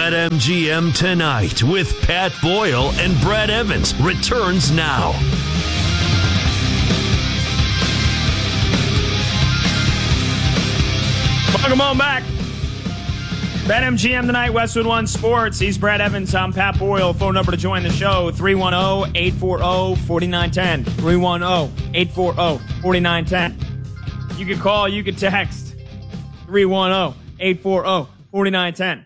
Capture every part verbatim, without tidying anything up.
BetMGM Tonight with Pat Boyle and Brad Evans returns now. Welcome on back. BetMGM Tonight, Westwood One Sports. He's Brad Evans. I'm Pat Boyle. Phone number to join the show, three one zero, eight four zero, four nine one zero. three one zero, eight four zero, four nine one zero. You can call, you can text, three one zero, eight four zero, four nine one zero.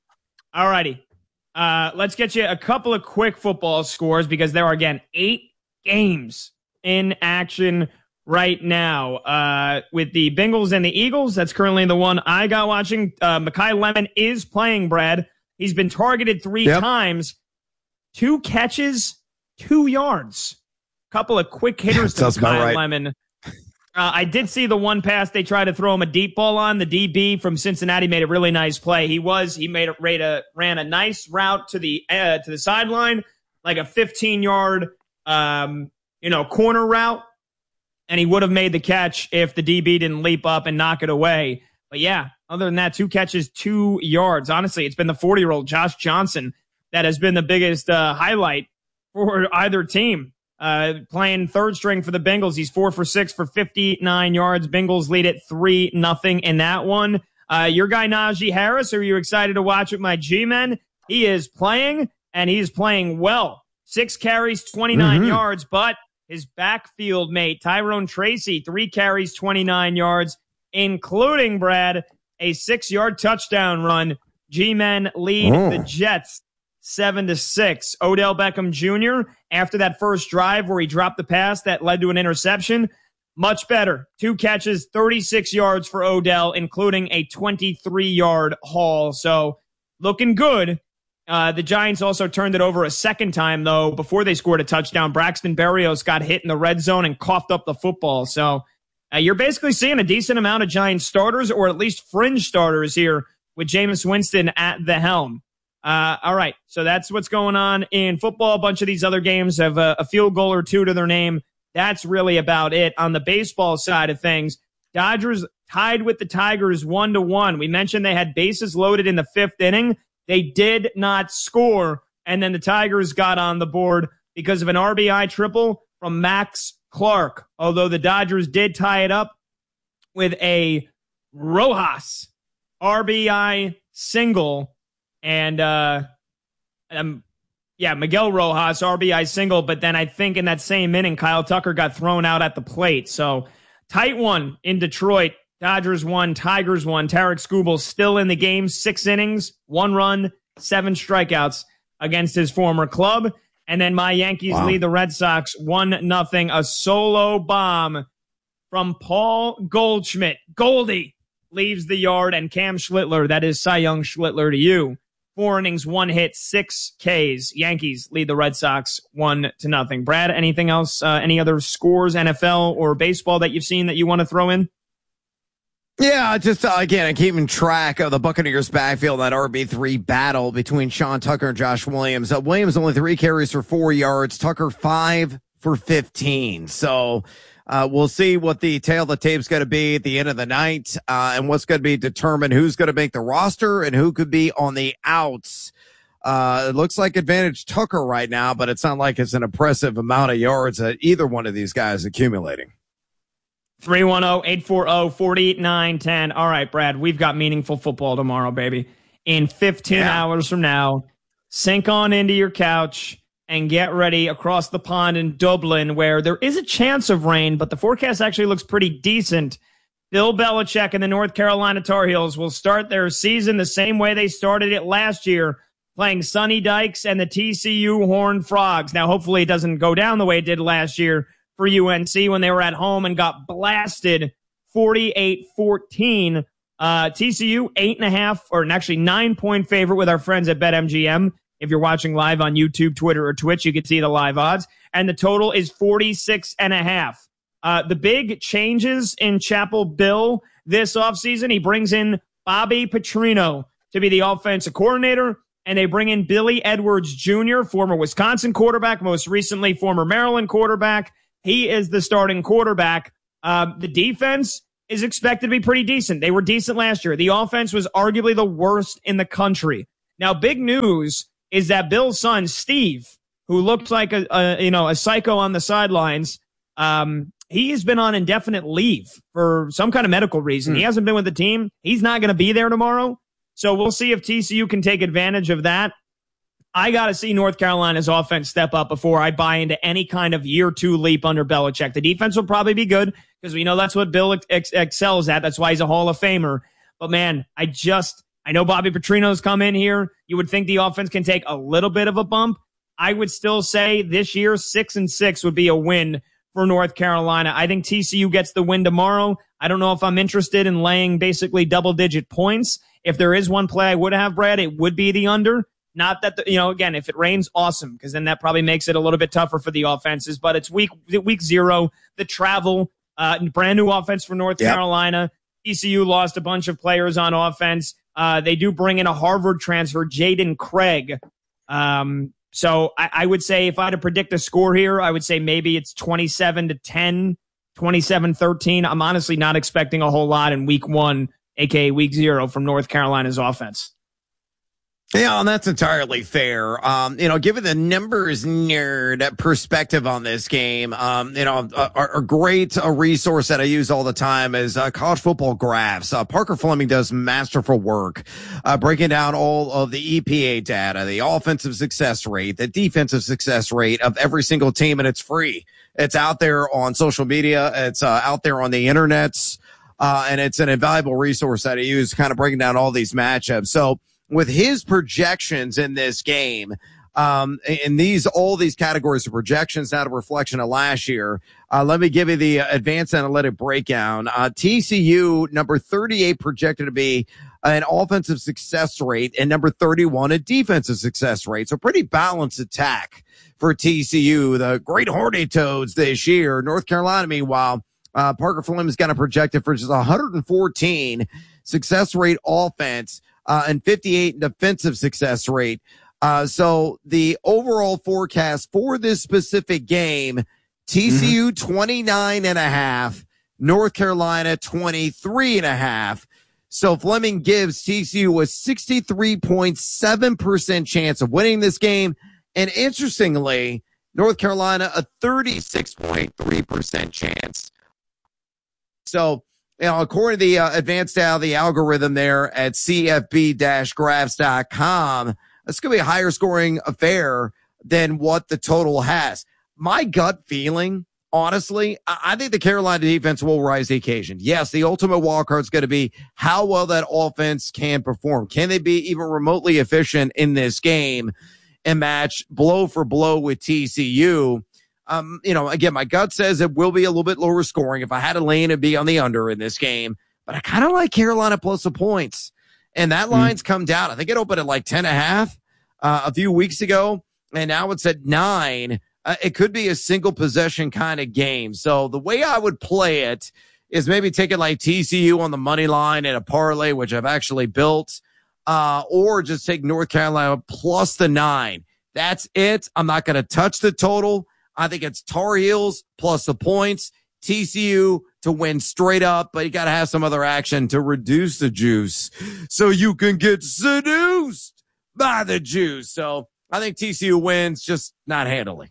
All righty. Uh, let's get you a couple of quick football scores because there are, again, eight games in action right now. Uh, with the Bengals and the Eagles, that's currently the one I got watching. Uh, Mekhi Lemon is playing, Brad. He's been targeted three yep. times. Two catches, two yards. Couple of quick hitters to Mekhi right. Lemon. Uh, I did see the one pass they tried to throw him a deep ball on. The D B from Cincinnati made a really nice play. He was he made a ran a nice route to the uh, to the sideline, like a fifteen yard um, you know corner route, and he would have made the catch if the D B didn't leap up and knock it away. But yeah, other than that, two catches, two yards. Honestly, it's been the forty year old Josh Johnson that has been the biggest uh, highlight for either team. Uh, playing third string for the Bengals. He's four for six for fifty-nine yards. Bengals lead it three nothing in that one. Uh, your guy Najee Harris, are you excited to watch with my G-men? He is playing, and he's playing well. Six carries, twenty-nine mm-hmm. yards, but his backfield mate, Tyrone Tracy, three carries, twenty-nine yards, including, Brad, a six-yard touchdown run. G-men lead oh. the Jets Seven to six. Odell Beckham Junior, after that first drive where he dropped the pass that led to an interception, much better. Two catches, thirty-six yards for Odell, including a twenty-three yard haul. So looking good. Uh, the Giants also turned it over a second time, though, before they scored a touchdown. Braxton Berrios got hit in the red zone and coughed up the football. So uh, you're basically seeing a decent amount of Giants starters, or at least fringe starters here, with Jameis Winston at the helm. Uh, all right, so that's what's going on in football. A bunch of these other games have a, a field goal or two to their name. That's really about it. On the baseball side of things, Dodgers tied with the Tigers one to one. We mentioned they had bases loaded in the fifth inning. They did not score, and then the Tigers got on the board because of an R B I triple from Max Clark, although the Dodgers did tie it up with a Rojas R B I single. And, uh, um, yeah, Miguel Rojas, R B I single, but then I think in that same inning, Kyle Tucker got thrown out at the plate. So, tight one in Detroit. Dodgers won, Tigers won. Tarek Skubal still in the game, six innings, one run, seven strikeouts against his former club. And then my Yankees wow. lead the Red Sox one nothing. A solo bomb from Paul Goldschmidt. Goldie leaves the yard, and Cam Schlittler, that is Cy Young Schlittler to you. Four innings, one hit, six Ks. Yankees lead the Red Sox one to nothing. Brad, anything else, uh, any other scores, N F L or baseball that you've seen that you want to throw in? Yeah, just, uh, again, I'm keeping track of the Buccaneers backfield, that R B three battle between Sean Tucker and Josh Williams. Uh, Williams only three carries for four yards, Tucker five for fifteen. So, Uh, we'll see what the tail of the tape's going to be at the end of the night, uh, and what's going to be determined who's going to make the roster and who could be on the outs. Uh, it looks like advantage Tucker right now, but it's not like it's an impressive amount of yards that either one of these guys accumulating. three one zero, eight four zero, four nine one zero. All right, Brad, we've got meaningful football tomorrow, baby. In fifteen yeah. hours from now, sink on into your couch and get ready across the pond in Dublin, where there is a chance of rain, but the forecast actually looks pretty decent. Bill Belichick and the North Carolina Tar Heels will start their season the same way they started it last year, playing Sonny Dykes and the T C U Horned Frogs. Now, hopefully it doesn't go down the way it did last year for U N C when they were at home and got blasted forty-eight fourteen. Uh, T C U, eight and a half, or actually nine-point favorite with our friends at BetMGM. If you're watching live on YouTube, Twitter, or Twitch, you can see the live odds. And the total is forty-six and a half. Uh, the big changes in Chapel Bill this offseason, he brings in Bobby Petrino to be the offensive coordinator, and they bring in Billy Edwards Junior, former Wisconsin quarterback, most recently former Maryland quarterback. He is the starting quarterback. Uh, the defense is expected to be pretty decent. They were decent last year. The offense was arguably the worst in the country. Now, big news is that Bill's son, Steve, who looked like a, a you know a psycho on the sidelines, um, he has been on indefinite leave for some kind of medical reason. Hmm. He hasn't been with the team. He's not going to be there tomorrow. So we'll see if T C U can take advantage of that. I got to see North Carolina's offense step up before I buy into any kind of year two leap under Belichick. The defense will probably be good because we know that's what Bill ex- excels at. That's why he's a Hall of Famer. But, man, I just – I know Bobby Petrino's come in here. You would think the offense can take a little bit of a bump. I would still say this year six and six would be a win for North Carolina. I think T C U gets the win tomorrow. I don't know if I'm interested in laying basically double-digit points. If there is one play I would have, Brad, it would be the under. Not that, the, you know, again, if it rains, awesome, because then that probably makes it a little bit tougher for the offenses. But it's week week zero, the travel, uh, brand new offense for North yep. Carolina. T C U lost a bunch of players on offense. Uh, they do bring in a Harvard transfer, Jaden Craig. Um, so I, I would say if I had to predict a score here, I would say maybe it's twenty-seven to ten, twenty-seven thirteen. I'm honestly not expecting a whole lot in week one, a k a week zero, from North Carolina's offense. Yeah, and that's entirely fair. Um, you know, given the numbers nerd perspective on this game, um, you know, a, a great a resource that I use all the time is uh, College Football Graphs. Uh, Parker Fleming does masterful work, uh, breaking down all of the E P A data, the offensive success rate, the defensive success rate of every single team, and it's free. It's out there on social media. It's uh, out there on the internets, uh, and it's an invaluable resource that I use kind of breaking down all these matchups. So, with his projections in this game, um, in these, all these categories of projections, not a reflection of last year. Uh, let me give you the advanced analytic breakdown. Uh, T C U, number thirty-eight, projected to be an offensive success rate, and number thirty-one, a defensive success rate. So pretty balanced attack for T C U. The Great Horny Toads this year. North Carolina, meanwhile, uh, Parker Fleming's got a projected for just one hundred fourteen success rate offense. Uh, and fifty-eight defensive success rate. Uh, so the overall forecast for this specific game, T C U mm-hmm. twenty-nine and a half, North Carolina twenty-three and a half. So Fleming gives T C U a sixty-three point seven percent chance of winning this game. And interestingly, North Carolina a thirty-six point three percent chance. So, you know, according to the uh, advanced style, the algorithm there at C F B graphs dot com, it's going to be a higher scoring affair than what the total has. My gut feeling, honestly, I, I think the Carolina defense will rise to the occasion. Yes, the ultimate wild card is going to be how well that offense can perform. Can they be even remotely efficient in this game and match blow for blow with T C U? Um, you know, again, my gut says it will be a little bit lower scoring. If I had to lean, it'd be on the under in this game. But I kind of like Carolina plus the points. And that line's mm. come down. I think it opened at like ten and a half uh, a few weeks ago. And now it's at nine. Uh, it could be a single possession kind of game. So the way I would play it is maybe take it like T C U on the money line in a parlay, which I've actually built, uh, or just take North Carolina plus the nine. That's it. I'm not going to touch the total. I think it's Tar Heels plus the points, T C U to win straight up, but you got to have some other action to reduce the juice so you can get seduced by the juice. So I think T C U wins, just not handily.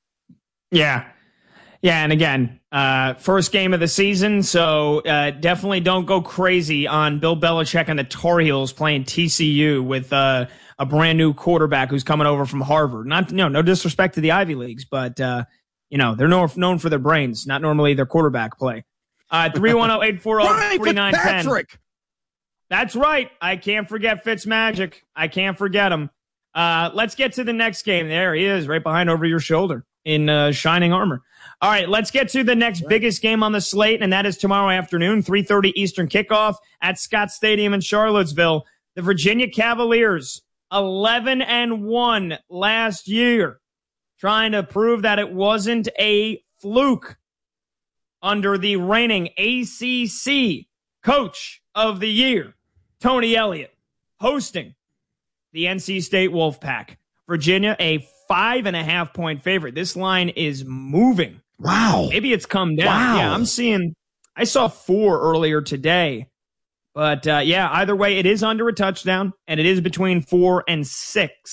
Yeah. Yeah. And again, uh, first game of the season. So uh, definitely don't go crazy on Bill Belichick and the Tar Heels playing T C U with uh, a brand new quarterback who's coming over from Harvard. Not, you know, no disrespect to the Ivy Leagues, but, uh, you know, they're no, known for their brains, not normally their quarterback play. Uh, three one zero, eight four zero, four nine one zero. That's right. I can't forget Fitzmagic. I can't forget him. Uh, let's get to the next game. There he is, right behind over your shoulder in uh, shining armor. All right, let's get to the next right. biggest game on the slate, and that is tomorrow afternoon, three thirty Eastern kickoff at Scott Stadium in Charlottesville. The Virginia Cavaliers, eleven and one last year, trying to prove that it wasn't a fluke under the reigning A C C Coach of the Year, Tony Elliott, hosting the N C State Wolfpack. Virginia, a five and a half point favorite. This line is moving. Wow. Maybe it's come down. Wow. Yeah, I'm seeing, I saw four earlier today, But uh, yeah, either way, it is under a touchdown, and it is between four and six.